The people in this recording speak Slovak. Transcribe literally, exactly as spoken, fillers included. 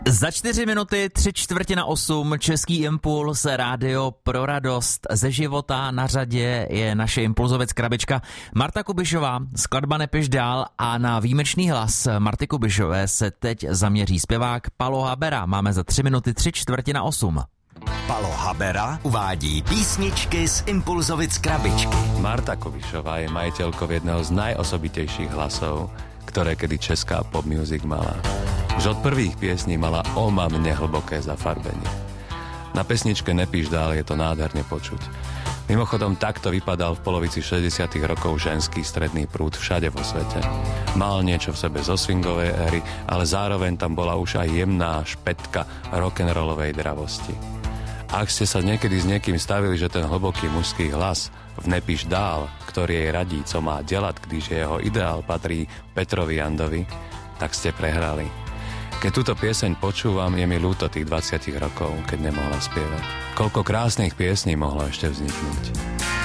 Za čtyři minuty, tři čtvrtě na osm, Český impuls, rádio pro radost ze života. Na řadě je naše impulzovec krabička Marta Kubišová, skladba Nepiš dál, a na výjimečný hlas Marty Kubišové se teď zaměří zpěvák Palo Habera. Máme za tři minuty, tři čtvrtě na osm. Palo Habera uvádí písničky z impulzovic krabičky. Marta Kubišová je majiteľkou jedného z najosobitejších hlasov, ktoré kedy česká pop music mala. Už od prvých piesní mala omamne hlboké zafarbenie. Na pesničke Nepíš dál je to nádherne počuť. Mimochodom, takto vypadal v polovici šesťdesiatych rokov ženský stredný prúd všade vo svete. Mal niečo v sebe zo swingovej éry, ale zároveň tam bola už aj jemná špetka rock'n'rollovej dravosti. Ak ste sa niekedy s niekým stavili, že ten hlboký mužský hlas v Nepíš dál, ktorý jej radí, co má delať, když jeho ideál patrí Petrovi Jandovi, tak ste prehrali. Keď túto pieseň počúvam, je mi ľúto tých dvadsať rokov, keď nemohla spievať. Koľko krásnych piesní mohlo ešte vzniknúť.